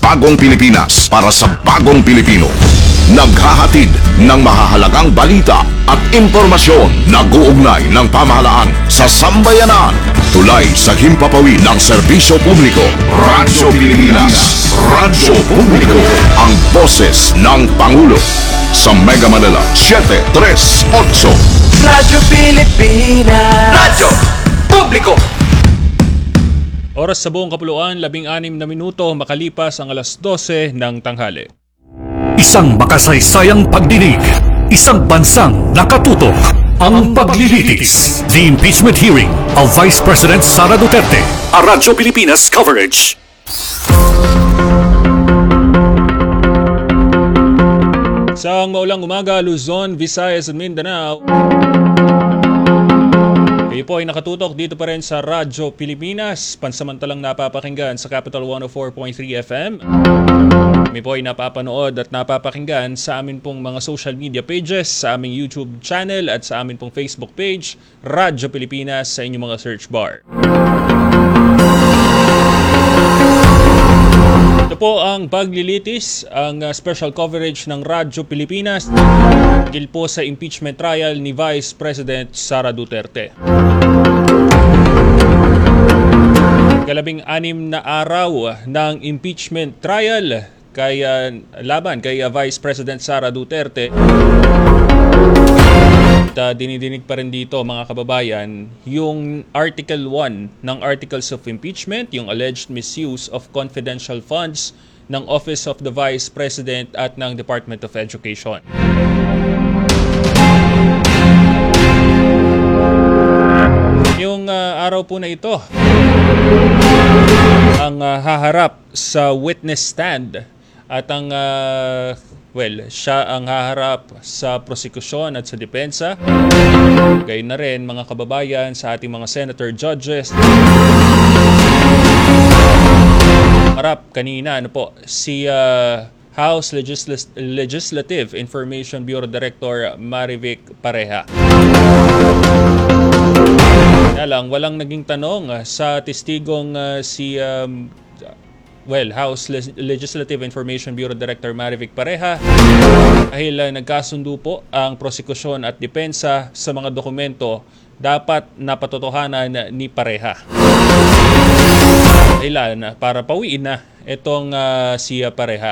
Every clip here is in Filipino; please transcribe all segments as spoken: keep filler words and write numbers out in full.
bagong Pilipinas para sa bagong Pilipino. Naghahatid ng mahahalagang balita at impormasyon na guugnay ng pamahalaan sa sambayanan. Tulay sa himpapawid ng serbisyo publiko. Radyo Pilipinas. Radyo Publiko. Ang boses ng Pangulo. Sa Mega Manila, seven three eight. Radyo Pilipinas. Radyo Publiko. Oras sa buong kapuluan, labing anim na minuto makalipas ang alas dose ng tanghali. Isang makasaysayang pagdinig, isang bansang nakatutok. Ang paglilitis, the impeachment hearing of Vice President Sara Duterte. A Radyo Pilipinas coverage. Sa maulang umaga, Luzon, Visayas at Mindanao. Kayo po ay nakatutok dito pa rin sa Radyo Pilipinas, pansamantalang napapakinggan sa Capital one oh four point three F M. Kami po ay napapanood at napapakinggan sa amin pong mga social media pages, sa aming YouTube channel at sa amin pong Facebook page, Radyo Pilipinas sa inyong mga search bar. Ito po ang paglilitis, ang uh, special coverage ng Radyo Pilipinas dahil po sa impeachment trial ni Vice President Sara Duterte. Kalabing anim na araw ng impeachment trial kay uh, laban kay uh, Vice President Sara Duterte. At uh, dinidinig pa rin dito mga kababayan yung Article one ng Articles of Impeachment, yung alleged misuse of confidential funds ng Office of the Vice President at ng Department of Education. Yung uh, araw po na ito ang uh, haharap sa witness stand at ang uh, well, siya ang haharap sa prosekusyon at sa depensa. Gayun na rin mga kababayan sa ating mga senator judges. Harap kanina ano po si uh, House Legisl- Legislative Information Bureau Director Marivic Pareha. Kaya lang walang naging tanong uh, sa testigong uh, si um, Well, House Legislative Information Bureau Director Marivic Pareha dahil uh, nagkasundo po ang prosekusyon at depensa sa mga dokumento dapat napatotohanan ni Pareha. Dahilan para pawiin na itong uh, si Pareha.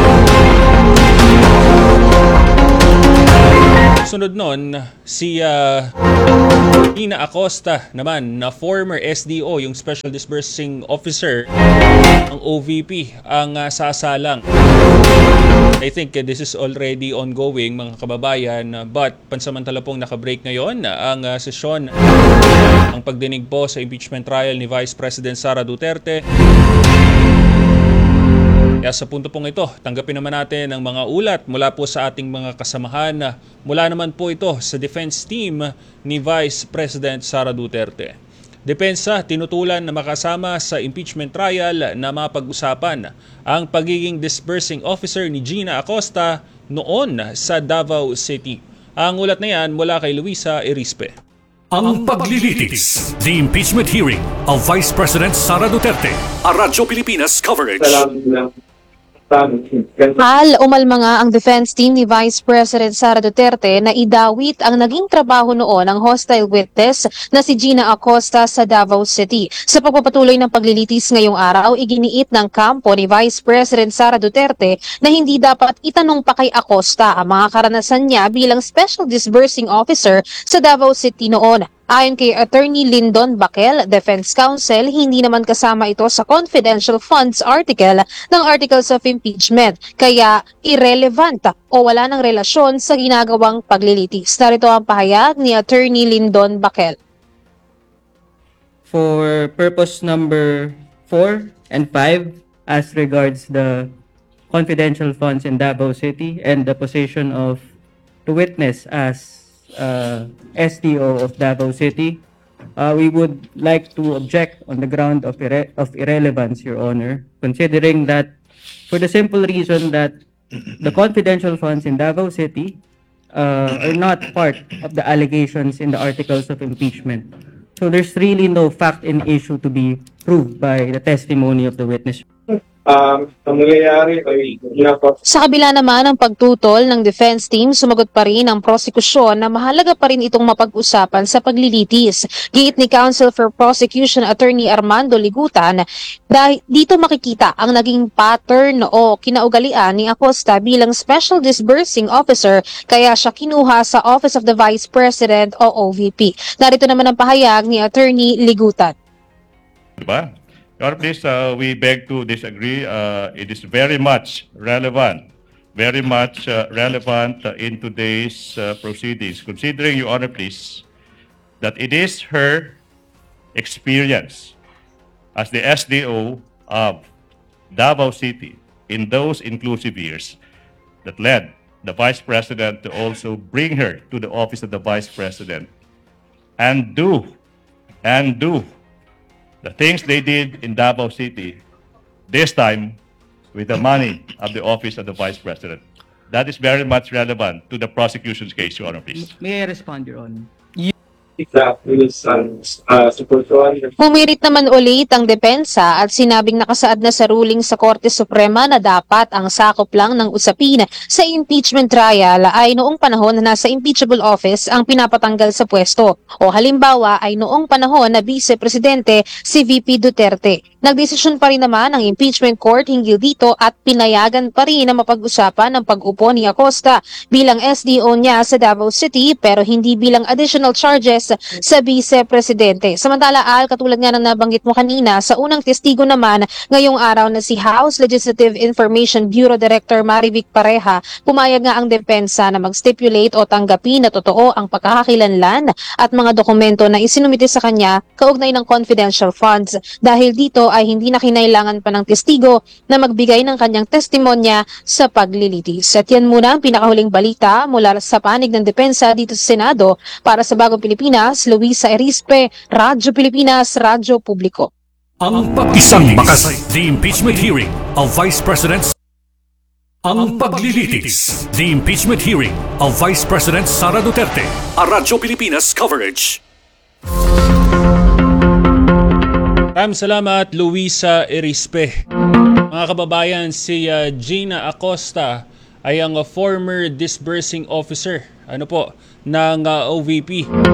Sunod nun, si uh, Gina Acosta naman na former S D O, yung Special Disbursing Officer ng O V P, ang uh, sasalang. I think uh, this is already ongoing mga kababayan, uh, but pansamantala pong nakabreak ngayon uh, ang uh, sesyon, ang pagdinig po sa impeachment trial ni Vice President Sara Duterte. Kaya sa punto pong ito, tanggapin naman natin ang mga ulat mula po sa ating mga kasamahan. Mula naman po ito sa defense team ni Vice President Sara Duterte. Depensa, tinutulan na makasama sa impeachment trial na mapag-usapan ang pagiging disbursing officer ni Gina Acosta noon sa Davao City. Ang ulat na yan mula kay Luisa Erispe. Ang paglilitis, the impeachment hearing of Vice President Sara Duterte. A Radyo Pilipinas coverage. Hal, umalma nga ang defense team ni Vice President Sara Duterte na idawit ang naging trabaho noon ng hostile witness na si Gina Acosta sa Davao City. Sa pagpapatuloy ng paglilitis ngayong araw, iginiit ng kampo ni Vice President Sara Duterte na hindi dapat itanong pa kay Acosta ang mga karanasan niya bilang Special Disbursing Officer sa Davao City noon. Ayon kay Attorney Lyndon Baquel, Defense Counsel, hindi naman kasama ito sa confidential funds article ng Articles of Impeachment, kaya irrelevant o wala ng relasyon sa ginagawang paglilitis. Narito ang pahayag ni Attorney Lyndon Baquel. For purpose number four and five, as regards the confidential funds in Davao City and the position of the witness as Uh, S D O of Davao City, uh, we would like to object on the ground of, irre- of irrelevance, Your Honor, considering that for the simple reason that the confidential funds in Davao City uh, are not part of the allegations in the articles of impeachment. So there's really no fact and issue to be proved by the testimony of the witness. um, ang nangyayari ay dapat Sa kabila naman ng pagtutol ng defense team, sumagot pa rin ang prosekusyon na mahalaga pa rin itong mapag-usapan sa paglilitis. Giit ni Counsel for Prosecution Attorney Armando Ligutan, dahil dito makikita ang naging pattern o kinaugalian ni Acosta bilang Special Disbursing Officer kaya siya kinuha sa Office of the Vice President o O V P. Narito naman ang pahayag ni Attorney Ligutan. Diba? Your please, uh, we beg to disagree. Uh, it is very much relevant, very much uh, relevant uh, in today's uh, proceedings, considering, Your Honor, please, that it is her experience as the S D O of Davao City in those inclusive years that led the Vice President to also bring her to the office of the Vice President and do, and do the things they did in Davao City, this time with the money of the office of the Vice President. That is very much relevant to the prosecution's case, Your Honor, please. May I respond, Your Honor? exactly sa uh, supervisor. Pumirit naman ulit ang depensa at sinabing nakasaad na sa ruling sa Korte Suprema na dapat ang sakop lang ng usapin sa impeachment trial ay noong panahon na nasa impeachable office ang pinapatanggal sa pwesto o halimbawa ay noong panahon na Vice Presidente si V P Duterte. Nagdesisyon pa rin naman ang impeachment court hinggil dito at pinayagan pa rin na mapag-usapan ang pag-upo ni Acosta bilang S D O niya sa Davao City pero hindi bilang additional charges sa Vice Presidente. Samantala, Al, katulad nga ng nabanggit mo kanina, sa unang testigo naman ngayong araw na si House Legislative Information Bureau Director Marivic Pareha, pumayag nga ang depensa na mag-stipulate o tanggapin na totoo ang pagkakakilanlan at mga dokumento na isinumite sa kanya kaugnay ng confidential funds. Dahil dito ay hindi na kinailangan pa ng testigo na magbigay ng kanyang testimonya sa paglilitis. At yan muna ang pinakahuling balita mula sa panig ng depensa dito sa Senado. Para sa Bagong Pilipinas, Luisa Erispe, Radyo Pilipinas, Radyo Publiko. Ang pag- Isang makasay. The impeachment hearing of Vice President Ang paglilitis. The impeachment hearing of Vice President Sara Duterte. A Radyo Pilipinas coverage. Maraming salamat, Luisa Erispe. Mga kababayan, si uh, Gina Acosta ay ang uh, former disbursing officer ano po, ng uh, O V P.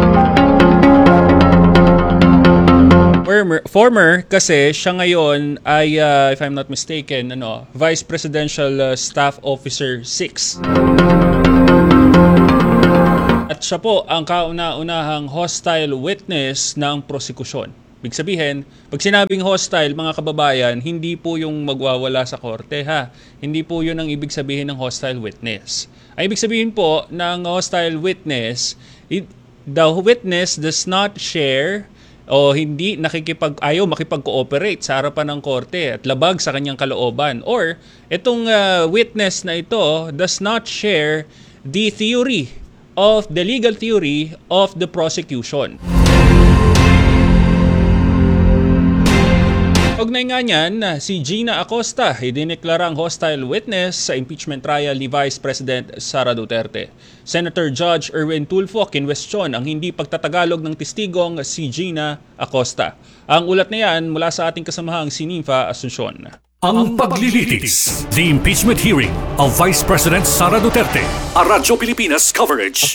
Former, former kasi siya ngayon ay, uh, if I'm not mistaken, ano, Vice Presidential uh, Staff Officer six. At siya po ang kauna-unahang hostile witness ng prosekusyon. Ibig sabihin, pag sinabing hostile, mga kababayan, hindi po yung magwawala sa korte, ha? Hindi po yun ang ibig sabihin ng hostile witness. Ang ibig sabihin po ng hostile witness, it, the witness does not share o hindi nakikipag, ayaw makipag-cooperate sa harapan ng korte at labag sa kanyang kalooban. Or, itong uh, witness na ito does not share the theory of the legal theory of the prosecution. Ugnay nga niyan, si Gina Acosta idineklarang hostile witness sa impeachment trial ni Vice President Sara Duterte. Senator Judge Erwin Tulfo kinwestiyon ang hindi pagtatagalog ng testigong si Gina Acosta. Ang ulat na yan mula sa ating kasamahang si Ninfa Asuncion. Ang paglilitis. The impeachment hearing of Vice President Sara Duterte. A Radyo Pilipinas coverage.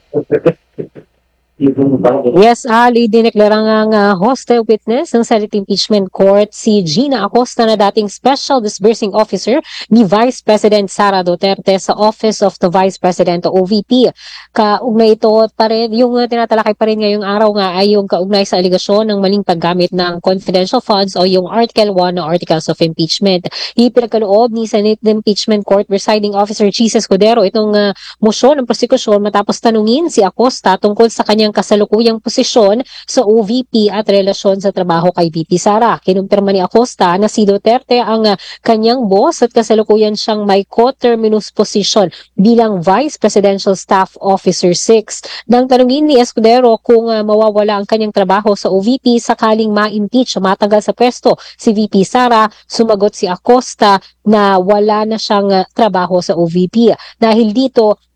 Yes, Ali, dineklarang ang uh, hostile witness ng Senate Impeachment Court si Gina Acosta na dating Special Disbursing Officer ni Vice President Sara Duterte sa Office of the Vice President o O V P. Kaugnay ito pa rin, yung uh, tinatalakay pa rin ngayong araw nga ay yung kaugnay sa aligasyon ng maling paggamit ng confidential funds o yung Article one na Articles of Impeachment. Ipinagkaloob ni Senate Impeachment Court Presiding Officer Chis Escudero itong uh, motion ng prosekusyon matapos tanungin si Acosta tungkol sa kanyang kasalukuyang posisyon sa O V P at relasyon sa trabaho kay V P Sara. Kinumpirma ni Acosta na si Duterte ang uh, kanyang boss at kasalukuyan siyang may coterminous position bilang Vice Presidential Staff Officer six. Nang tanungin ni Escudero kung uh, mawawala ang kanyang trabaho sa O V P sakaling ma-impeach o matanggal sa pwesto si V P Sara, sumagot si Acosta na wala na siyang uh, trabaho sa O V P. Dahil dito,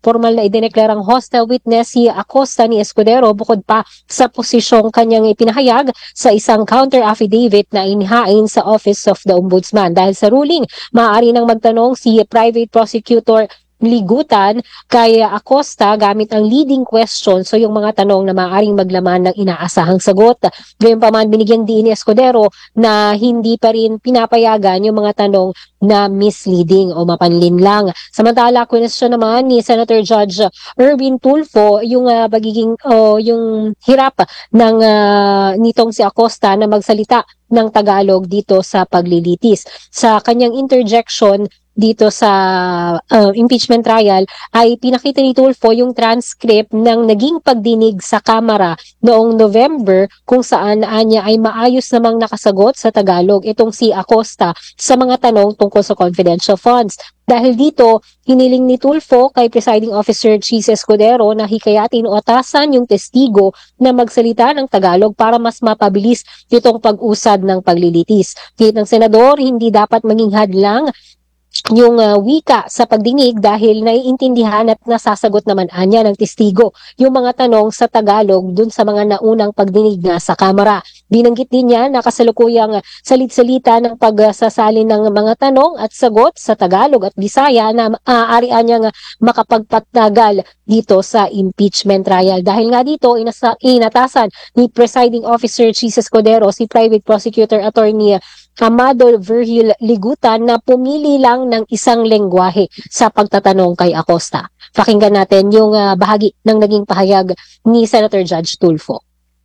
formal na idineklarang hostile witness si Acosta ni Escudero bukod pa sa posisyong kanyang ipinahayag sa isang counter affidavit na inihain sa Office of the Ombudsman. Dahil sa ruling, maaari nang magtanong si Private Prosecutor Ligutan kay Acosta gamit ang leading question, so yung mga tanong na maaaring maglaman ng inaasahang sagot. Gayunpaman, binigyang diin ni Escudero na hindi pa rin pinapayagan yung mga tanong na misleading o mapanlin lang. Samantala, question naman ni Senator Judge Erwin Tulfo yung uh, bagiging o yung hirap ng uh, nitong si Acosta na magsalita ng Tagalog dito sa paglilitis. Sa kanyang interjection dito sa uh, impeachment trial ay pinakita ni Tulfo yung transcript ng naging pagdinig sa Kamara noong November kung saan niya ay maayos namang nakasagot sa Tagalog itong si Acosta sa mga tanong tungkol sa confidential funds. Dahil dito, hiniling ni Tulfo kay Presiding Officer Chis Escudero na hikayatin o atasan yung testigo na magsalita ng Tagalog para mas mapabilis itong pag-usad ng paglilitis. Kahit ng senador, hindi dapat maging hadlang yung uh, wika sa pagdinig dahil naiintindihan at nasasagot naman anya ng testigo yung mga tanong sa Tagalog dun sa mga naunang pagdinig na sa Kamara. Binanggit din niya na kasalukuyang salit-salita ng pagsasalin ng mga tanong at sagot sa Tagalog at Bisaya na maaarian niyang makapagpatagal dito sa impeachment trial. Dahil nga dito, inasa, inatasan ni Presiding Officer Chis Escudero si Private Prosecutor Attorney Amado Virgil Ligutan na pumili lang ng isang lengguwahe sa pagtatanong kay Acosta. Pakinggan natin yung uh, bahagi ng naging pahayag ni Senator Judge Tulfo.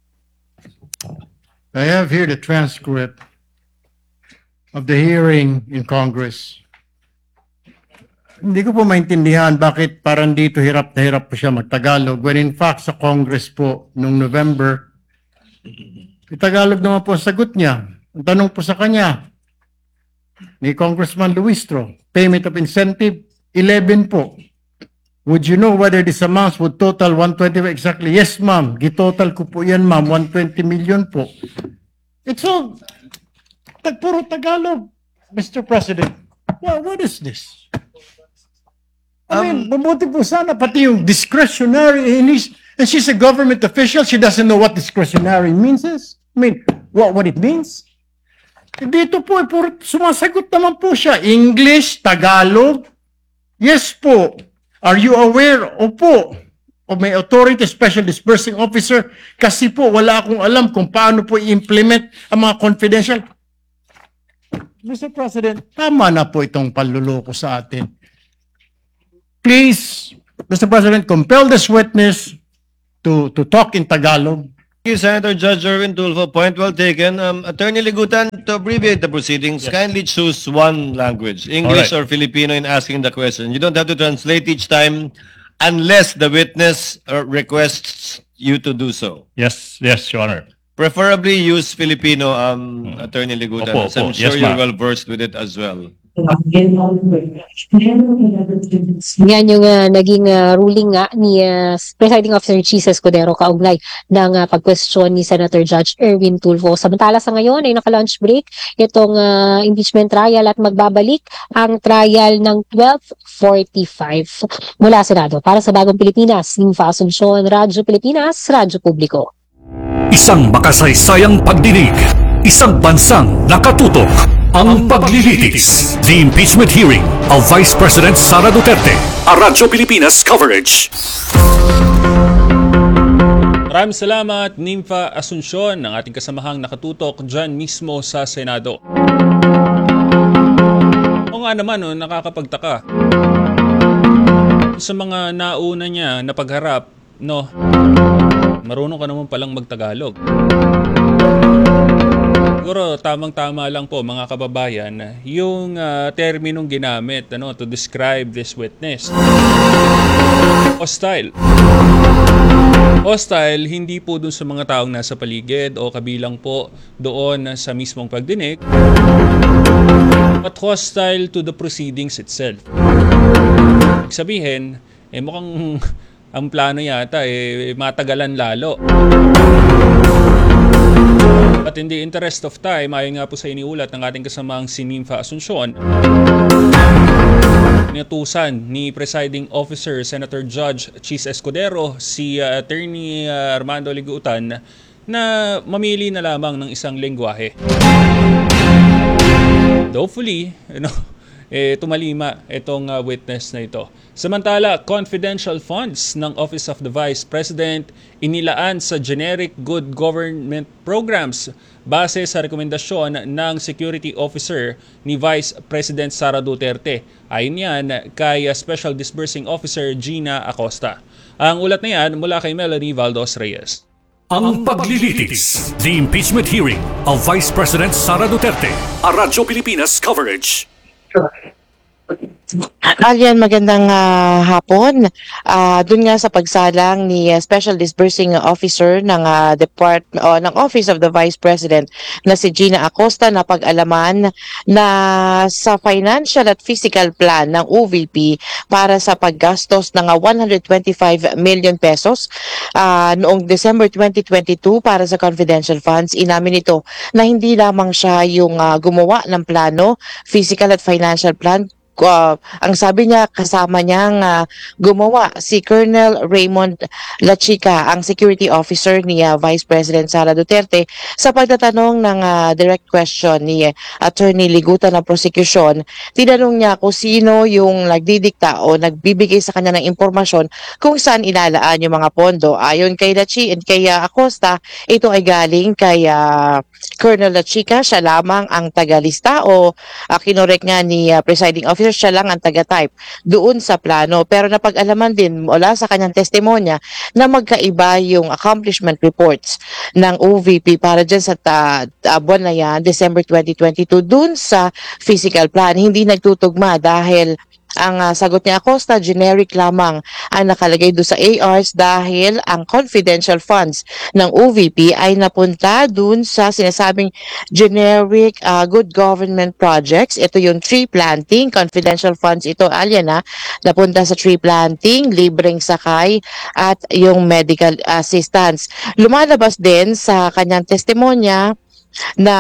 I have here the transcript of the hearing in Congress. Hindi ko po maintindihan bakit parang dito hirap na hirap po siya magtagalog when in fact sa Congress po noong November, Tagalog naman po ang sagot niya. Ang tanong po sa kanya ni Congressman Luistro, payment of incentive, eleven po. Would you know whether this amounts would total one twenty exactly? Yes, ma'am. Gitotal ko po yan, ma'am. one hundred twenty million po. It's all tag puro Tagalog, Mister President. Well, what is this? I mean, mabuti po sana pati yung discretionary, and, he's, and she's a government official, she doesn't know what discretionary means is. I mean, what, what it means? Dito po, puro, sumasagot naman po siya. English, Tagalog. Yes po. Are you aware? Opo. O may authority, special disbursing officer. Kasi po, wala akong alam kung paano po i-implement ang mga confidential. Mister President, tama na po itong panluloko sa atin. Please, Mister President, compel this witness to, to talk in Tagalog. Thank you, Senator Judge Erwin Tulfo. Point well taken. Um, Attorney Ligutan, to abbreviate the proceedings, yes. Kindly choose one language, English right. or Filipino, in asking the question. You don't have to translate each time unless the witness uh, requests you to do so. Yes, yes, Your Honor. Preferably use Filipino, um, Attorney Ligutan. Opo, So I'm opo. sure Yes, you're ma'am. well versed with it as well. Yan yung uh, naging uh, ruling nga ni uh, Presiding Officer Chis Escudero kaugnay ng uh, pag-question ni Senator Judge Erwin Tulfo. Samantala sa ngayon ay naka-lunch break itong uh, impeachment trial at magbabalik ang trial ng twelve forty-five mula Senado. Para sa Bagong Pilipinas, Ninfa Asuncion, Radyo Pilipinas, Radyo Publiko. Isang makasaysayang pagdinig, isang bansang nakatutok. Ang paglilitis, the impeachment hearing of Vice President Sara Duterte. A Radyo Pilipinas coverage. Maraming salamat, Ninfa Asuncion, ng ating kasamahang nakatutok dyan mismo sa Senado. O nga naman, no, nakakapagtaka. Sa mga nauna niya na pagharap, no, marunong ka naman palang magtagalog. Siguro tamang-tama lang po mga kababayan yung uh, terminong ginamit ano to describe this witness. Hostile. Hostile hindi po dun sa mga taong nasa paligid o kabilang po doon sa mismong pagdinig, but hostile to the proceedings itself. Ibig sabihin, eh mukhang ang plano yata eh matagalan lalo. At in the interest of time, ayon nga po sa iniulat ng ating kasamaang si Nympha Asuncion, inutusan ni Presiding Officer Senator Judge Chis Escudero si uh, Attorney uh, Armando Liguutan na mamili na lamang ng isang lengguwahe. Hopefully, you know, eh, tumalima itong uh, witness na ito. Samantala, confidential funds ng Office of the Vice President inilaan sa generic good government programs base sa rekomendasyon ng Security Officer ni Vice President Sara Duterte. Ayon yan kay Special Disbursing Officer Gina Acosta. Ang ulat na yan mula kay Melanie Valdos Reyes. Ang paglilitis, the impeachment hearing of Vice President Sara Duterte, a Radyo Pilipinas coverage. Alian, magandang uh, hapon. Uh, Doon nga sa pagsalang ni uh, Special Disbursing Officer ng uh, Depart o ng Office of the Vice President na si Gina Acosta na pag-alaman na sa financial at physical plan ng O V P para sa paggastos ng uh, one hundred twenty-five million pesos uh, noong December twenty twenty-two para sa confidential funds. Inamin ito na hindi lamang siya yung uh, gumawa ng plano, physical at financial plan. Uh, ang sabi niya, kasama niyang uh, gumawa si Colonel Raymond Lachica, ang security officer ni uh, Vice President Sara Duterte, sa pagtatanong ng uh, direct question ni uh, Attorney Liguutan ng prosecution. Tinanong niya kung sino yung nagdidikta o nagbibigay sa kanya ng impormasyon kung saan ilalaan yung mga pondo. Ayon kay Lachi and kay uh, Acosta, ito ay galing kay uh, Colonel Lachica. Siya lamang ang tagalista o uh, kinorek nga ni uh, presiding officer, siya lang ang taga-type doon sa plano. Pero napag-alaman din mula sa kanyang testimonya na magkaiba yung accomplishment reports ng O V P para dyan sa ta, ta, buwan na yan, December twenty twenty-two, doon sa physical plan. Hindi nagtutugma dahil ang uh, sagot ni Acosta, generic lamang ang nakalagay doon sa A Rs dahil ang confidential funds ng O V P ay napunta doon sa sinasabing generic uh, good government projects. Ito yung tree planting, confidential funds ito, alien na, napunta sa tree planting, libreng sakay at yung medical assistance. Lumalabas din sa kanyang testimonya na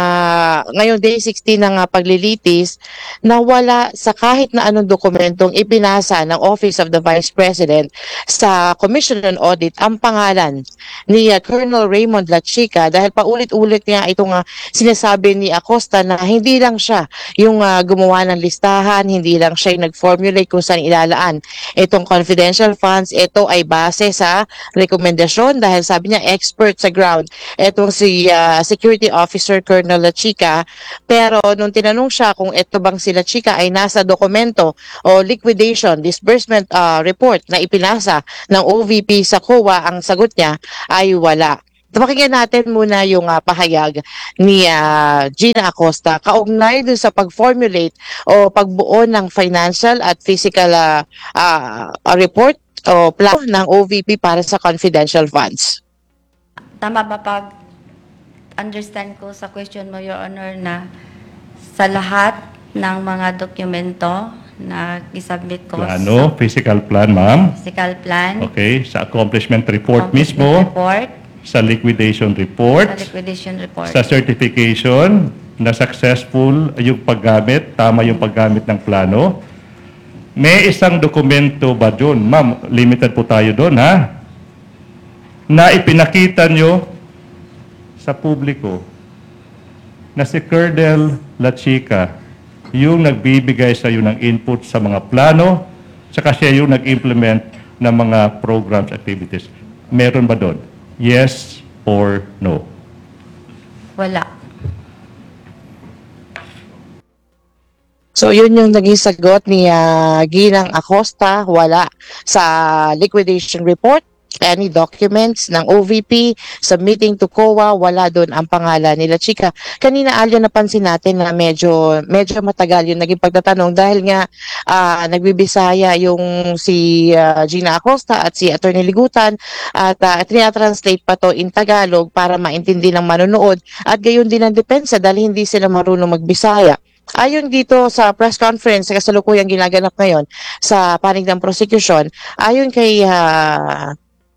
ngayong day sixteen ng uh, paglilitis na wala sa kahit na anong dokumentong ipinasa ng Office of the Vice President sa Commission on Audit ang pangalan ni uh, Colonel Raymond Lachica, dahil paulit-ulit nga itong uh, sinasabi ni Acosta na hindi lang siya yung uh, gumawa ng listahan, hindi lang siya yung nag-formulate kung saan ilalaan itong confidential funds. Ito ay base sa rekomendasyon dahil sabi niya expert sa ground itong si uh, Security Officer Colonel Lachica. Pero nung tinanong siya kung ito bang si Lachica ay nasa dokumento o liquidation disbursement uh, report na ipinasa ng O V P sa C O A, ang sagot niya ay wala. Pakinggan natin muna yung uh, pahayag ni uh, Gina Acosta kaugnay dun sa pag-formulate o pagbuo ng financial at physical uh, uh, report o plan ng O V P para sa confidential funds. Tama ba pag understand ko sa question mo, Your Honor, na sa lahat ng mga dokumento na isubmit ko Plano, sa physical plan, ma'am. physical plan, Okay, sa accomplishment report accomplishment mismo, report, sa liquidation report, sa liquidation report, sa certification na successful yung paggamit, tama yung paggamit ng plano. May isang dokumento ba doon? Ma'am, limited po tayo doon, ha? Na ipinakita nyo sa publiko na si Colonel Lachica yung nagbibigay sa iyo ng input sa mga plano, saka siya yung nag-implement ng mga programs, activities. Meron ba doon? Yes or no? wala. So yun yung naging sagot ni uh, Ginang Acosta, wala sa liquidation report, any documents ng O V P submitting to C O A, wala doon ang pangalan ni Lachica. Kanina, Alya, napansin natin na medyo medyo matagal yung naging pagtatanong dahil nga uh, nagbibisaya yung si uh, Gina Acosta at si Attorney Liguutan at uh, tinatranslate pa to in Tagalog para maintindi ng manonood at gayon din ang depensa dahil hindi sila marunong magbisaya. Ayon dito sa press conference sa kasalukuyang ginaganap ngayon sa panig ng prosecution, ayon kay uh,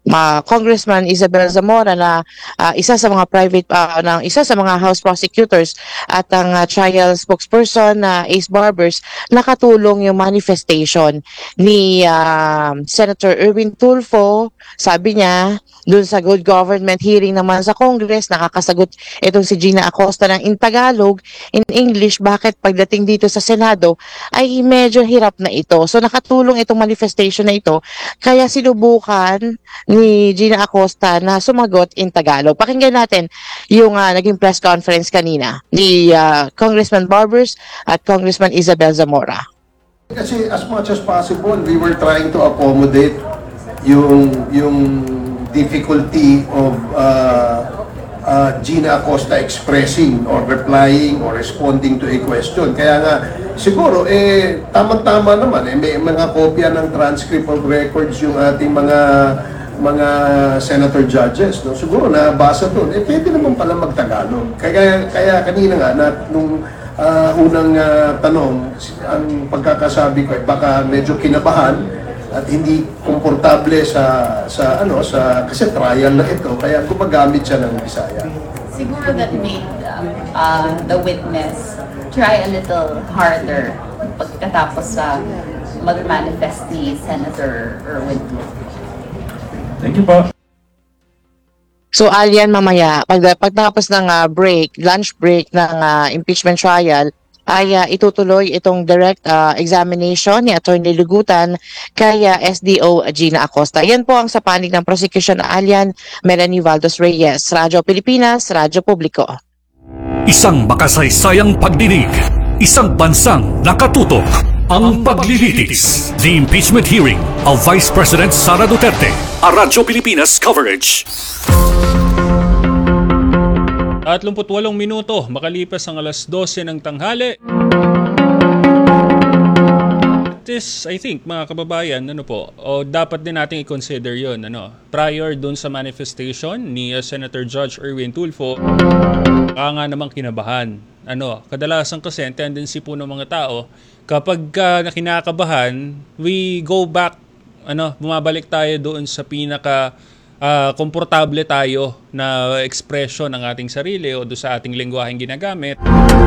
uh, Congressman Isabel Zamora na uh, isa sa mga private uh, ng isa sa mga House prosecutors at ang uh, trial spokesperson na uh, Ace Barbers, nakatulong yung manifestation ni uh, Senator Erwin Tulfo. Sabi niya dun sa good government hearing naman sa Congress, nakakasagot itong si Gina Acosta ng in Tagalog, in English, bakit pagdating dito sa Senado ay medyo hirap na ito. So nakatulong itong manifestation na ito, kaya sinubukan ni Gina Acosta na sumagot in Tagalog. Pakinggan natin yung uh, naging press conference kanina ni uh, Congressman Barbers at Congressman Isabel Zamora. Kasi as much as possible, we were trying to accommodate yung yung difficulty of uh, uh, Gina Acosta expressing or replying or responding to a question. Kaya nga, siguro, eh, tamang-tama naman, eh, may mga kopya ng transcript of records yung ating mga mga senator judges. No? Siguro, nabasa doon, eh, pwede naman pala magtagalog. Kaya, kaya kanina nga, na, nung uh, unang uh, tanong, ang pagkakasabi ko, eh, baka medyo kinabahan, at hindi komportable sa sa ano sa kasi trial na ito, kaya gumagamit siya ng Bisaya. Siguro that made uh, uh, the witness try a little harder pagkatapos sa mag-manifest ni Senator Erwin Tulfo. Thank you po. So Alian, mamaya pag pagtapos ng uh, break, lunch break ng uh, impeachment trial, ay uh, itutuloy itong direct uh, examination ni Attorney Lugutan kay uh, S D O Gina Acosta. Yan po ang sa panig ng prosecution na Alian Melanie Valdos Reyes, Radyo Pilipinas, Radyo Publiko. Isang makasaysayang pagdinig, isang bansang nakatutok, ang paglilitis. The impeachment hearing of Vice President Sara Duterte. A Radyo Pilipinas coverage. Tatlumput walong minuto, makalipas ang alas dose ng tanghali. This, I think, mga kababayan, ano po, o dapat din nating i-consider yun, ano, prior dun sa manifestation ni uh, Senator Judge Erwin Tulfo, kaya nga namang kinabahan. Ano, kadalasan kasi, ang tendency po ng mga tao, kapag uh, nakinakabahan, we go back, ano, bumabalik tayo doon sa pinaka Uh, komportable tayo na expression ng ating sarili o doon sa ating lengguwaheng ginagamit.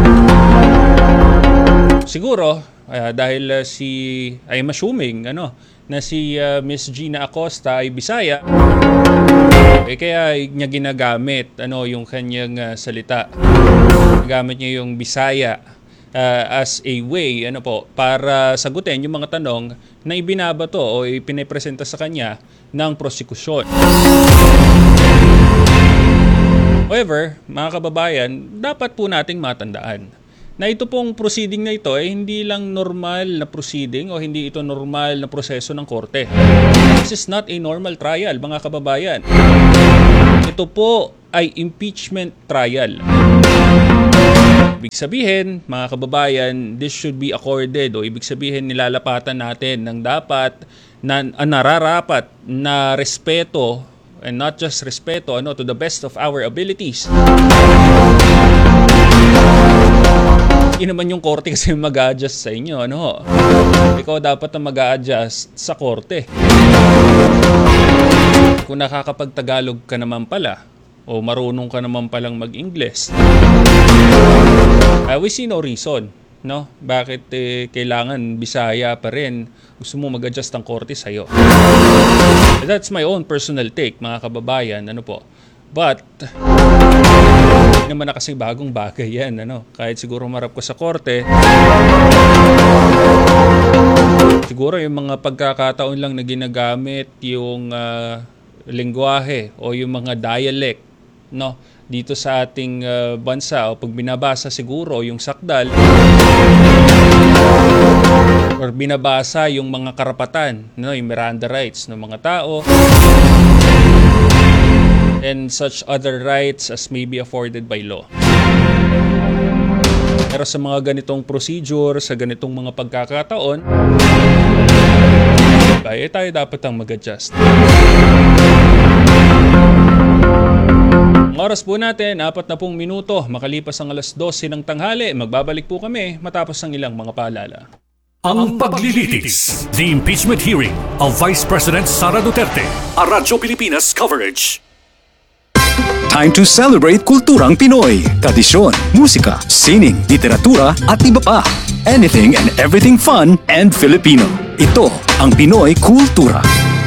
Siguro, uh, dahil uh, si, I'm assuming, ano, na si uh, Miss Gina Acosta ay Bisaya, eh, kaya niya ginagamit ano, yung kanyang uh, salita. Gamit niya yung Bisaya uh, as a way ano po, para sagutin yung mga tanong na ibinabato o ipinapresenta sa kanya ng prosekusyon. However, mga kababayan, dapat po nating matandaan na ito pong proceeding na ito ay hindi lang normal na proceeding o hindi ito normal na proseso ng korte. This is not a normal trial, mga kababayan. Ito po ay impeachment trial. Ibig sabihin, mga kababayan, this should be accorded o ibig sabihin nilalapatan natin ng dapat na uh, nararapat na respeto, and not just respeto, ano, to the best of our abilities. Hindi naman yung korte kasi mag-a-adjust sa inyo, ano. Ikaw dapat na mag-a-adjust sa korte. Kung nakakapag-Tagalog ka naman pala, o marunong ka naman palang mag-Ingles, uh, we see no reason, no? Bakit eh, kailangan Bisaya pa rin? Gusto mo mag-adjust ang korte sa'yo. That's my own personal take, mga kababayan. Ano po? But, hindi naman na kasi bagong bagay yan. Ano? Kahit siguro marap ko sa korte, siguro yung mga pagkakataon lang na ginagamit yung uh, lengguwahe o yung mga dialect, no, dito sa ating uh, bansa, o pag binabasa siguro yung sakdal or binabasa yung mga karapatan, no, yung Miranda rights ng mga tao and such other rights as may be afforded by law. Pero sa mga ganitong procedure, sa ganitong mga pagkakataon, kaya tayo dapat ang mag-adjust. Ang oras po natin, apat na pong minuto, makalipas ang alas dose ng tanghali. Magbabalik po kami matapos ang ilang mga paalala. Ang paglilitis. The impeachment hearing of Vice President Sara Duterte. A Radyo Pilipinas coverage. Time to celebrate kulturang Pinoy. Tradisyon, musika, sining, literatura at iba pa. Anything and everything fun and Filipino. Ito ang Pinoy Kultura.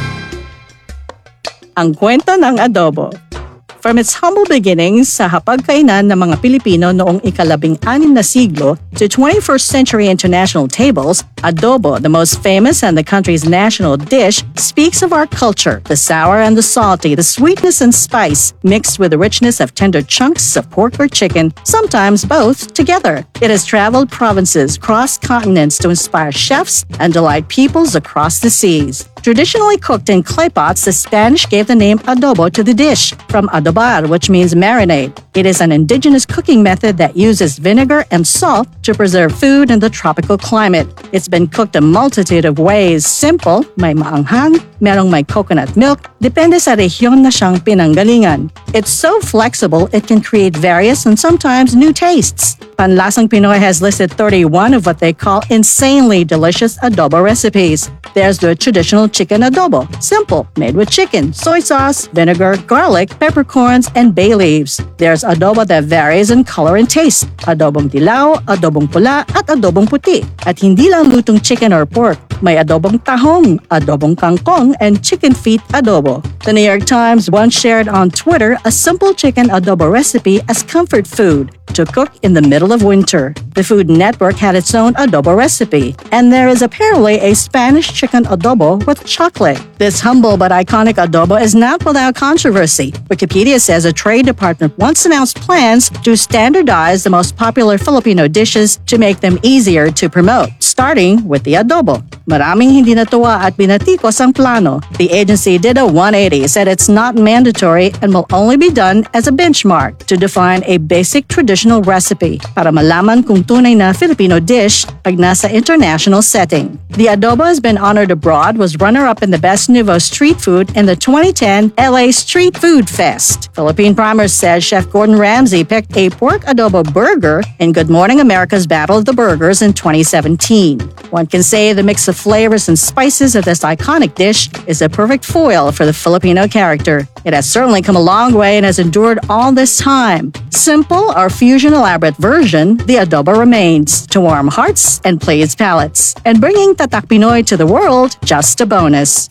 Ang kwento ng adobo. From its humble beginnings sa hapagkainan ng mga Pilipino noong ikalabing-anim na siglo to twenty-first century international tables, adobo, the most famous and the country's national dish, speaks of our culture, the sour and the salty, the sweetness and spice, mixed with the richness of tender chunks of pork or chicken, sometimes both together. It has traveled provinces, crossed continents to inspire chefs and delight peoples across the seas. Traditionally cooked in clay pots, the Spanish gave the name adobo to the dish, from adobar, which means marinade. It is an indigenous cooking method that uses vinegar and salt to preserve food in the tropical climate. It's been cooked a multitude of ways. Simple, may maanghang, merong may coconut milk, depende sa rehiyon na siyang pinanggalingan. It's so flexible, it can create various and sometimes new tastes. Panlasang Pinoy has listed thirty-one of what they call insanely delicious adobo recipes. There's the traditional chicken adobo, simple, made with chicken, soy sauce, vinegar, garlic, peppercorns, and bay leaves. There's adobo that varies in color and taste, adobong dilaw, adobong pula, at adobong puti. At hindi lang lutong chicken or pork, may adobong tahong, adobong kangkong, and chicken feet adobo. The New York Times once shared on Twitter a simple chicken adobo recipe as comfort food to cook in the middle of winter. The Food Network had its own adobo recipe, and there is apparently a Spanish chicken adobo with chocolate. This humble but iconic adobo is not without controversy. Wikipedia says a Trade Department once announced plans to standardize the most popular Filipino dishes to make them easier to promote, starting with the adobo. Maraming hindi natuwa at binatikos ang plano. The agency did a one eighty, said it's not mandatory and will only be done as a benchmark to define a basic traditional recipe para malaman kung tunay na Filipino dish pag nasa international setting. The adobo has been honored abroad, was runner-up in the Best Nouveau Street Food in the twenty ten L A Street Food Fest. Philippine Primers says Chef Gordon Ramsay picked a pork adobo burger in Good Morning America's Battle of the Burgers in twenty seventeen. One can say the mix of flavors and spices of this iconic dish is a perfect foil for the Filipino character. It has certainly come a long way and has endured all this time. Simple or fusion elaborate version, the adobo remains to warm hearts and please palates. And bringing Tatak Pinoy to the world, just a bonus.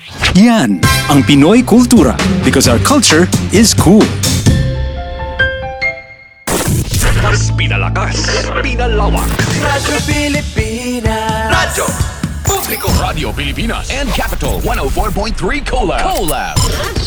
Yan ang Pinoy Kultura because our culture is cool. Mas pinalakas, pinalawak. Radyo Pilipinas. Radyo Publiko. Radio Pilipinas and Capital one oh four point three Collab. Collab.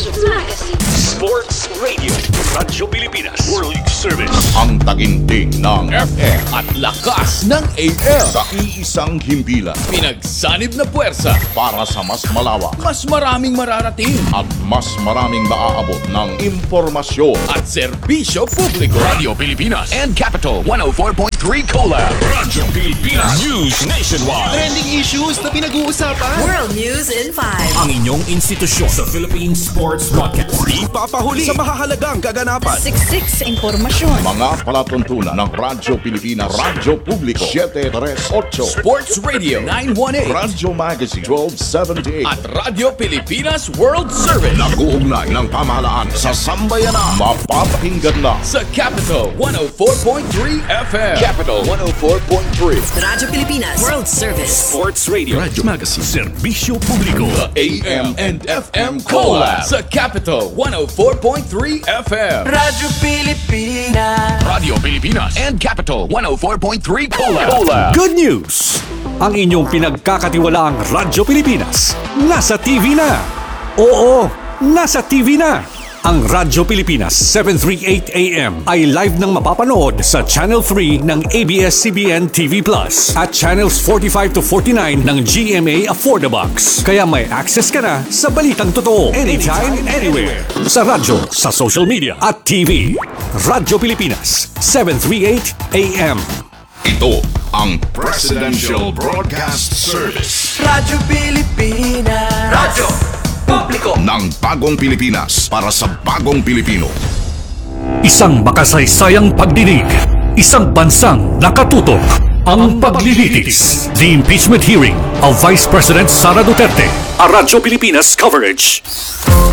Sports Radio. Radyo Pilipinas. World League Service. Ang taginting ng F M At lakas ng A M. sa iisang himpilan Pinagsanib na puwersa. para sa mas malawak Mas maraming mararating. at mas maraming maaabot ng impormasyon. At serbisyo publiko. Radio Pilipinas and Capital one oh four point three Collab. Radyo Pilipinas. News Nationwide. Trending issues na pinag-uusapan. World News in five. Ang inyong institusyon sa Philippine Sports Broadcast. Di papahuli sa mahahalagang kaganapan. Siksik sa impormasyon. Mga palatuntunan ng Radyo Pilipinas, Radyo Publiko seven thirty-eight, Sports Radio nine eighteen. Radyo Magazine twelve seventy-eight, At Radio Pilipinas World Service. nag-uugnay ng pamahalaan sa sambayanan. Mapapakinggan na Sa Capital one oh four point three F M. Capital one oh four point three. Radyo Pilipinas World Service. Sports Radio. Radyo Magazine. Serbisyo Publiko. A M and F M Collab. Sa Capital one oh four point three F M. Radyo Pilipinas. Radio Pilipinas and Capital one oh four point three Collab. Collab. Good news! Ang inyong pinagkakatiwalaang Radyo Pilipinas nasa T V na. Oo, nasa T V na. Ang Radyo Pilipinas seven thirty-eight A M ay live nang mapapanood sa Channel three ng A B S C B N T V Plus at Channels forty-five to forty-nine ng G M A Affordabox. Kaya may access ka na sa balitang totoo anytime, anywhere. Sa radyo, sa social media at T V. Radyo Pilipinas seven thirty-eight A M. ito ang Presidential Broadcast Service Radyo Pilipinas. Radyo Publiko ng bagong Pilipinas para sa bagong Pilipino. Isang makasaysayang pagdinig, isang bansang nakatutok. ang paglilitis. The impeachment hearing of Vice President Sara Duterte. A Radyo Pilipinas coverage.